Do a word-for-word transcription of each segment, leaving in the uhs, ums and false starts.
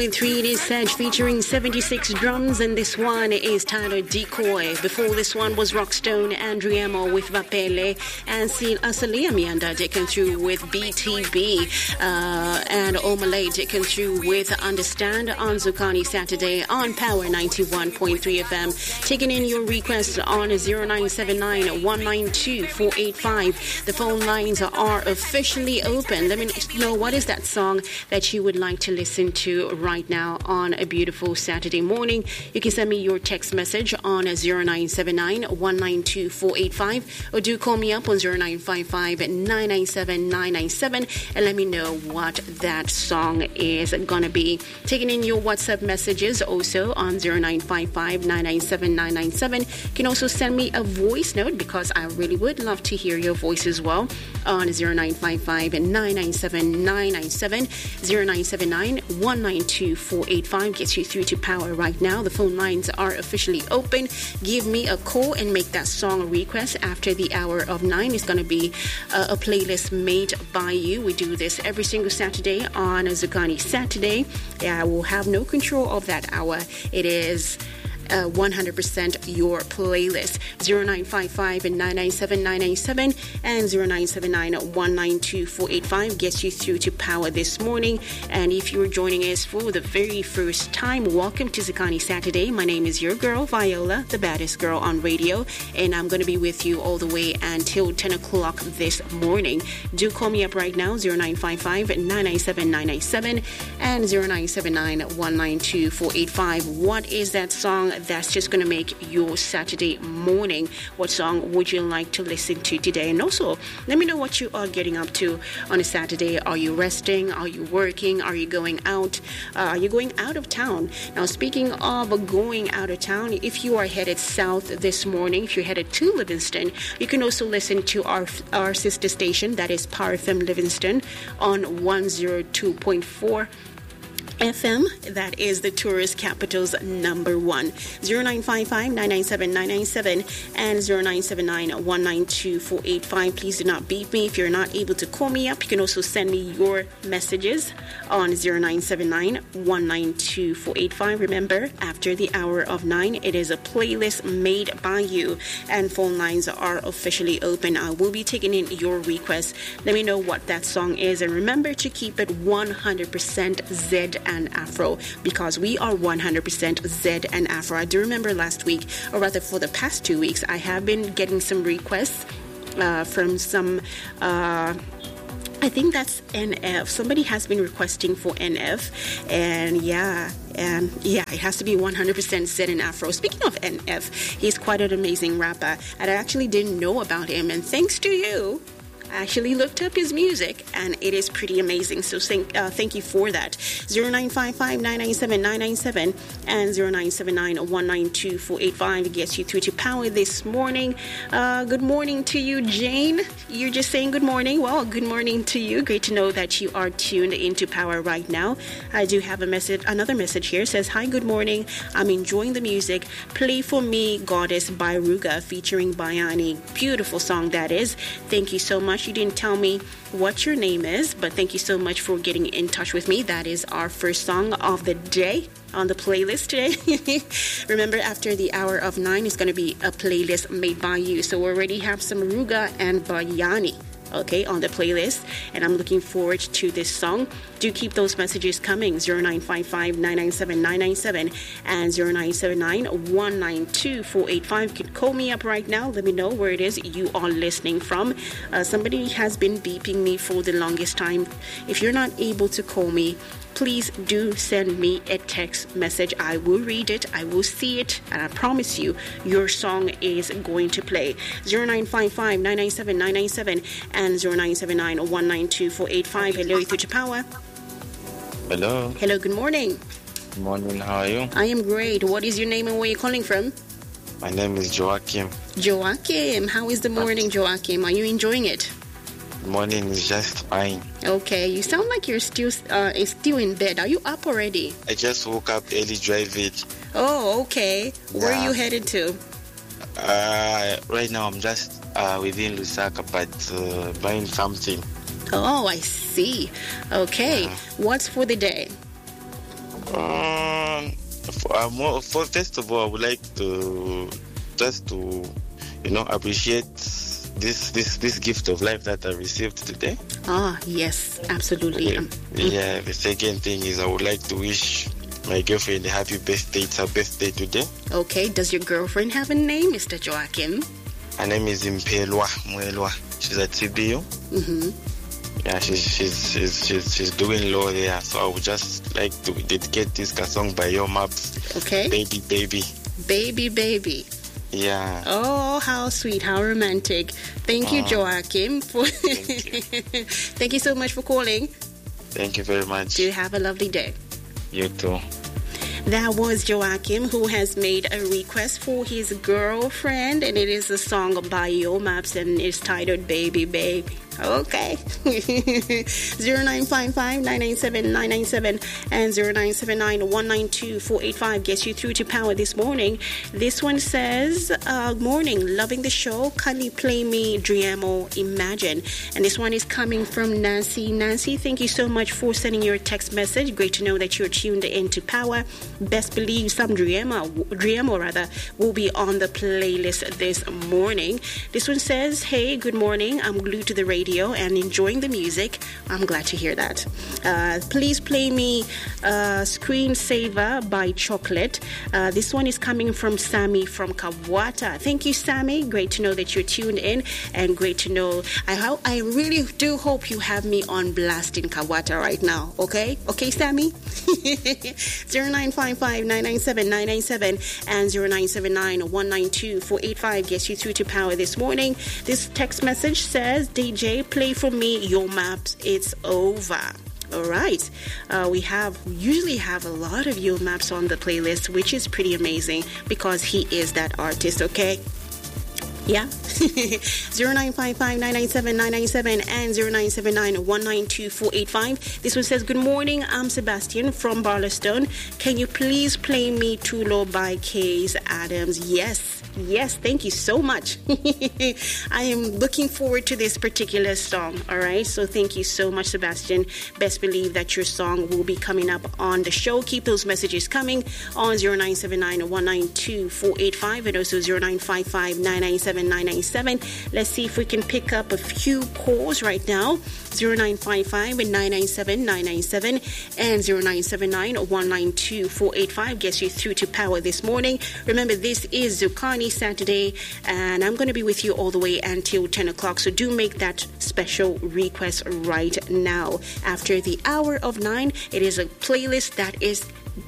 Three it is Sedge featuring seventy-six drums, and this one is titled Decoy. Before this one was Rockstone, Andriamo with Vapele, and Asalia Mianda taken through with B T B, uh, and Omalay taken through with Understand on Zucani Saturday on Power ninety-one point three F M. Taking in your requests on zero nine seven nine, one nine two, four eight five. The phone lines are officially open. Let me know what is that song that you would like to listen to right right now on a beautiful Saturday morning. You can send me your text message on zero nine seven nine, one nine two, four eight five, or do call me up on zero nine five five, nine nine seven, nine nine seven and let me know what that song is going to be. Taking in your WhatsApp messages also on zero nine five five, nine nine seven, nine nine seven. You can also send me a voice note because I really would love to hear your voice as well on zero nine five five, nine nine seven, nine nine seven, zero nine seven nine, one nine two, four eight five gets you through to Power right now. The phone lines are officially open. Give me a call and make that song request after the hour of nine. It's going to be uh, a playlist made by you. We do this every single Saturday on Zucani Saturday. I will have no control of that hour. It is Uh, one hundred percent your playlist. zero nine five five, nine nine seven, nine nine seven and zero nine seven nine, one nine two, four eight five gets you through to Power this morning. And if you're joining us for the very first time, welcome to Zucani Saturday. My name is your girl, Viola, the baddest girl on radio, and I'm going to be with you all the way until ten o'clock this morning. Do call me up right now, zero nine five five, nine nine seven, nine nine seven and zero nine seven nine, one nine two, four eight five. What is that song that's just going to make your Saturday morning? What song would you like to listen to today? And also, let me know what you are getting up to on a Saturday. Are you resting? Are you working? Are you going out? Uh, are you going out of town? Now, speaking of going out of town, if you are headed south this morning, if you're headed to Livingston, you can also listen to our our sister station, that is Power F M Livingston, on one oh two point four F M. That is the tourist capital's number one. zero nine five five, nine nine seven, nine nine seven and zero nine seven nine, one nine two, four eight five. Please do not beat me if you're not able to call me up. You can also send me your messages on zero nine seven nine, one nine two, four eight five. Remember, after the hour of nine, it is a playlist made by you, and phone lines are officially open. I will be taking in your requests. Let me know what that song is, and remember to keep it one hundred percent Z and Afro, because we are one hundred percent Z and Afro. I do remember last week, or rather for the past two weeks, I have been getting some requests uh, from some uh I think that's N F. Somebody has been requesting for N F, and yeah, and yeah, it has to be one hundred percent Z and Afro. Speaking of N F, he's quite an amazing rapper, and I actually didn't know about him, and thanks to you, I actually looked up his music, and it is pretty amazing. So thank, uh, thank you for that. zero nine five five, nine nine seven, nine nine seven and zero nine seven nine, one nine two, four eight five gets you through to Power this morning. Uh, good morning to you, Jane. You're just saying good morning. Well, good morning to you. Great to know that you are tuned into Power right now. I do have a message, another message here. It says, hi, good morning. I'm enjoying the music. Play for me, Goddess by Ruga featuring Bayani. Beautiful song that is. Thank you so much. You didn't tell me what your name is, but thank you so much for getting in touch with me. That is our first song of the day on the playlist today. Remember, after the hour of nine is going to be a playlist made by you. So we already have some Ruga and Bayani, okay, on the playlist, and I'm looking forward to this song. Do keep those messages coming. zero nine five five, nine nine seven, nine nine seven and zero nine seven nine, one nine two, four eight five. You can call me up right now. Let me know where it is you are listening from. Uh, somebody has been beeping me for the longest time. If you're not able to call me, please do send me a text message. I will read it, I will see it, and I promise you, your song is going to play. zero nine five five, nine nine seven, nine nine seven and zero nine seven nine, one nine two, four eight five. Hello, you through to Power. Hello. Hello, good morning. Good morning, how are you? I am great. What is your name and where are you calling from? My name is Joachim. Joachim, how is the morning, Joachim? Are you enjoying it? The morning is just fine. Okay, you sound like you're still uh, still in bed. Are you up already? I just woke up early, drive it. Oh, okay. Yeah. Where are you headed to? Uh, right now, I'm just uh, within Lusaka, but uh, buying something. Oh, I see. Okay. Yeah. What's for the day? Uh, Uh, more, for, first of all, I would like to just to, you know, appreciate this this this gift of life that I received today. Ah, yes, absolutely. Yeah, yeah. The second thing is I would like to wish my girlfriend a happy birthday. It's her birthday today. Okay, does your girlfriend have a name, Mister Joachim? Her name is Impelwa Mwelwa. She's at C B U. Mm-hmm. Yeah, she's she's she's she's she's doing law there. So I would just like to dedicate this song by Yo Maps. Okay. Baby, baby. Baby, baby. Yeah. Oh, how sweet, how romantic. Thank you, uh, Joachim. For thank you. Thank you so much for calling. Thank you very much. You have a lovely day. You too. That was Joachim, who has made a request for his girlfriend, and it is a song by Yo Maps, and it's titled Baby Baby. Okay. zero nine five five, nine nine seven, nine nine seven and zero nine seven nine, one nine two, four eight five gets you through to Power this morning. This one says, uh, morning, loving the show. Kindly play me Driamo Imagine. And this one is coming from Nancy. Nancy, thank you so much for sending your text message. Great to know that you're tuned into Power. Best believe some Driamo, Driamo rather, will be on the playlist this morning. This one says, hey, good morning. I'm glued to the radio and enjoying the music. I'm glad to hear that. Uh, please play me uh, Screensaver by Chocolate. Uh, this one is coming from Sammy from Kabwata. Thank you, Sammy. Great to know that you're tuned in, and great to know. I hope, I really do hope you have me on blast in Kabwata right now. Okay? Okay, Sammy? zero nine five five, nine nine seven, nine nine seven and zero nine seven nine, one nine two, four eight five gets you through to Power this morning. This text message says, D J, play for me Yo Maps, It's Over. All right. Uh, we have we usually have a lot of Yo Maps on the playlist, which is pretty amazing because he is that artist, okay? Yeah. zero nine five five, nine nine seven, nine nine seven and zero nine seven nine, one nine two, four eight five. This one says, good morning, I'm Sebastian from Barlestone. Can you please play me Tulo by Case Adams? Yes. Yes, thank you so much. I am looking forward to this particular song. All right, so thank you so much, Sebastian. Best believe that your song will be coming up on the show. Keep those messages coming on zero nine seven nine, one nine two, four eight five and also zero nine five five, nine nine seven, nine nine seven. Let's see if we can pick up a few calls right now. zero nine five five, nine nine seven, nine nine seven and zero nine seven nine, one nine two, four eight five gets you through to Power this morning. Remember, this is Zukani Saturday, and I'm going to be with you all the way until ten o'clock, so do make that special request right now. After the hour of nine, it is a playlist that is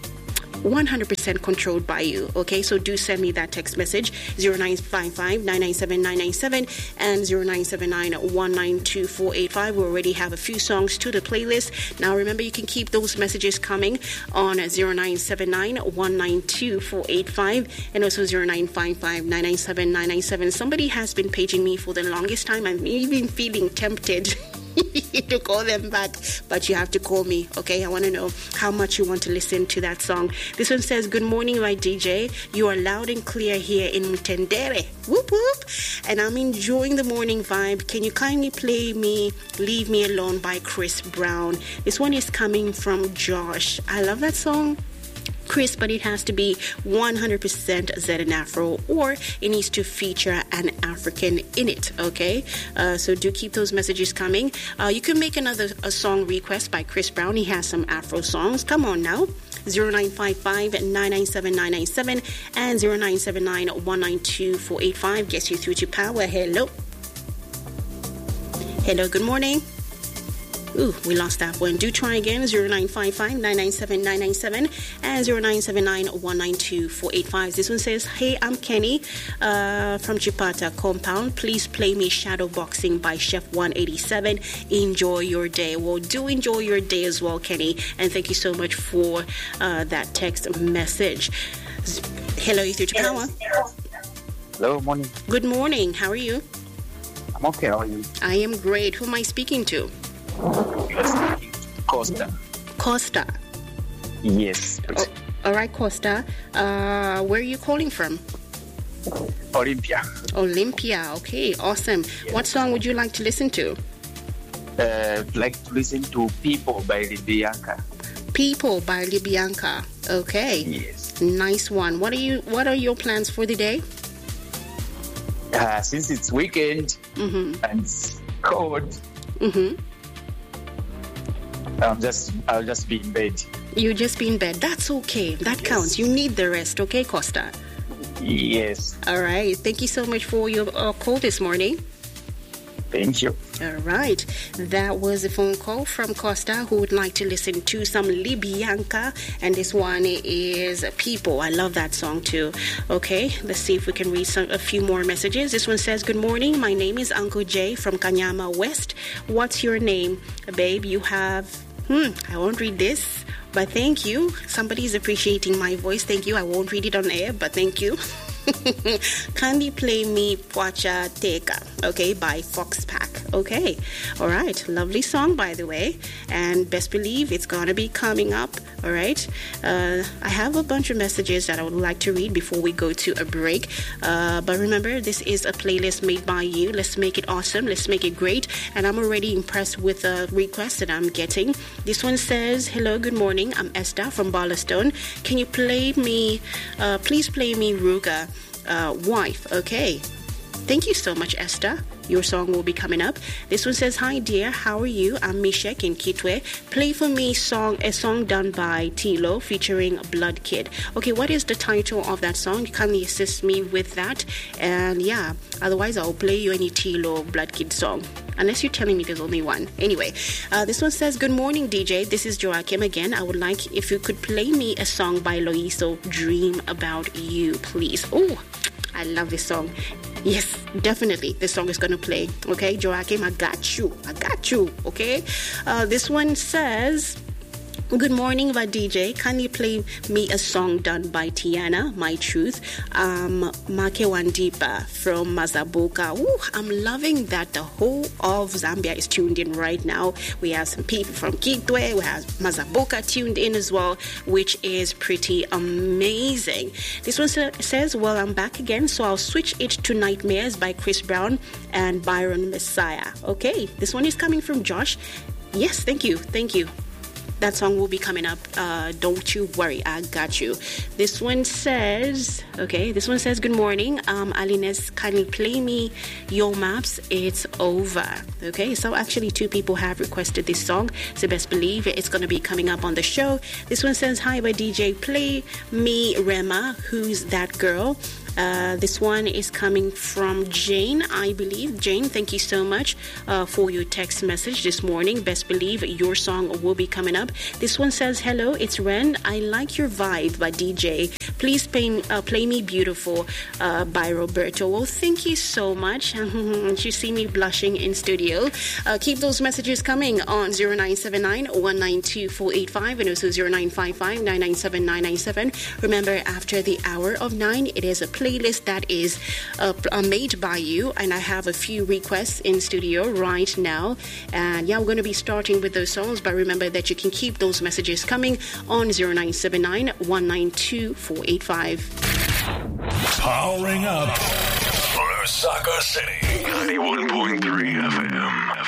one hundred percent controlled by you. Okay, so do send me that text message zero nine five five, nine nine seven, nine nine seven and zero nine seven nine, one nine two, four eight five. We already have a few songs to the playlist. Now remember, you can keep those messages coming on zero nine seven nine, one nine two, four eight five and also zero nine five five, nine nine seven, nine nine seven. Somebody has been paging me for the longest time. I'm even feeling tempted to call them back, but you have to call me, okay? I want to know how much you want to listen to that song. This one says, good morning, my D J. You are loud and clear here in Mtendere. Whoop whoop. And I'm enjoying the morning vibe. Can you kindly play me Leave Me Alone by Chris Brown? This one is coming from Josh. I love that song, Chris, but it has to be one hundred percent Z and Afro, or it needs to feature an African in it, okay? Uh, so do keep those messages coming. Uh, you can make another a song request by Chris Brown. He has some Afro songs. Come on now. zero nine five five, nine nine seven, nine nine seven and zero nine seven nine, one nine two, four eight five gets you through to Power. Hello. Hello, good morning. Ooh, we lost that one. Do try again. zero nine five five, nine nine seven, nine nine seven and zero nine seven nine, one nine two, four eight five. This one says, hey, I'm Kenny uh, from Chipata Compound. Please play me Shadow Boxing by Chef one eighty-seven. Enjoy your day. Well, do enjoy your day as well, Kenny. And thank you so much for uh, that text message. Hello, you through to Power. Hello, morning. Good morning. How are you? I'm okay. How are you? I am great. Who am I speaking to? Costa. Costa. Yes. Oh, all right, Costa. Uh, where are you calling from? Olympia. Olympia. Okay, awesome. Yes. What song would you like to listen to? Uh, like to listen to People by Bianca. People by Libianca. Okay. Yes. Nice one. What are you? What are your plans for the day? Uh, since it's weekend Mm-hmm. and it's cold, Mm-hmm. I'm just I'll just be in bed. You just be in bed. That's okay. That Yes. counts. You need the rest, okay, Costa? Yes. All right. Thank you so much for your uh, call this morning. Thank you. All right. That was a phone call from Costa who would like to listen to some Libianca. And this one is People. I love that song too. Okay. Let's see if we can read some, a few more messages. This one says, good morning. My name is Uncle Jay from Kanyama West. What's your name? Babe, you have... Hmm. I won't read this, but thank you. Somebody's appreciating my voice. Thank you. I won't read it on air, but thank you. Kindly play me Pwacha Teka, okay, by Fox Pack. Okay, all right, lovely song, by the way, and best believe it's gonna be coming up. All right, uh, I have a bunch of messages that I would like to read before we go to a break, uh, but remember, this is a playlist made by you. Let's make it awesome, let's make it great, and I'm already impressed with the requests that I'm getting. This one says, hello, good morning, I'm Esther from Barlastone. Can you play me, uh, please play me Ruga, uh, Wife, okay. Thank you so much, Esther. Your song will be coming up. This one says, hi dear, how are you? I'm Mishek in Kitwe. Play for me song a song done by Tilo featuring Blood Kid. Okay, what is the title of that song? Kindly assist me with that. And yeah, otherwise I'll play you any Tilo Blood Kid song. Unless you're telling me there's only one. Anyway, uh, this one says, good morning, D J. This is Joachim again. I would like if you could play me a song by Loiso, Dream About You, please. Oh, I love this song. Yes, definitely. This song is going to play. Okay, Joachim, I got you. I got you. Okay. Uh, this one says, good morning, Va D J. Can you play me a song done by Tiana, My Truth? Um, Make Wandipa from Mazabuka. Ooh, I'm loving that the whole of Zambia is tuned in right now. We have some people from Kitwe. We have Mazabuka tuned in as well, which is pretty amazing. This one sa- says, well, I'm back again, so I'll switch it to Nightmares by Chris Brown and Byron Messiah. Okay, this one is coming from Josh. Yes, thank you. Thank you. That song will be coming up. Uh, don't you worry. I got you. This one says, okay, this one says, good morning. Um, Alines, kindly play me Your Maps. It's Over. Okay, so actually two people have requested this song. So best believe it's going to be coming up on the show. This one says, hi, by D J. Play me Rema. Who's that girl? Uh, this one is coming from Jane, I believe. Jane, thank you so much uh, for your text message this morning. Best believe your song will be coming up. This one says, hello, it's Ren. I like your vibe by D J. Please play, uh, play me Beautiful uh, by Roberto. Well, thank you so much. You see me blushing in studio. Uh, keep those messages coming on zero nine seven nine, one nine two, four eight five and also zero nine five five, nine nine seven, nine nine seven. Remember, after the hour of nine, it is a playlist that is uh, made by you, and I have a few requests in studio right now, and yeah, we're going to be starting with those songs, but remember that you can keep those messages coming on zero nine seven nine, one nine two, four eight five. Powering up Lusaka City, ninety-one point three F M.